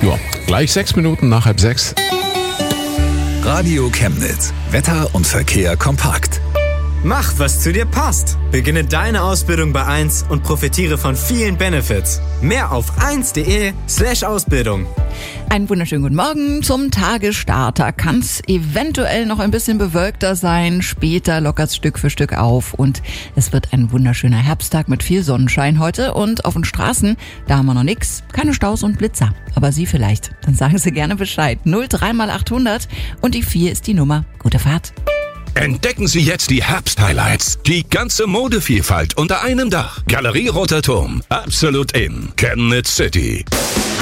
Ja, gleich 6 Minuten nach 5:30. Radio Chemnitz. Wetter und Verkehr kompakt. Mach, was zu dir passt. Beginne deine Ausbildung bei 1 und profitiere von vielen Benefits. Mehr auf 1.de/Ausbildung. Einen wunderschönen guten Morgen zum Tagesstarter. Kann es eventuell noch ein bisschen bewölkter sein. Später lockert es Stück für Stück auf und es wird ein wunderschöner Herbsttag mit viel Sonnenschein heute. Und auf den Straßen, da haben wir noch nix. Keine Staus und Blitzer. Aber Sie vielleicht. Dann sagen Sie gerne Bescheid. 03 mal 800 und die 4 ist die Nummer. Gute Fahrt. Entdecken Sie jetzt die Herbst-Highlights. Die ganze Modevielfalt unter einem Dach. Galerie Roter Turm. Absolut in Chemnitz City.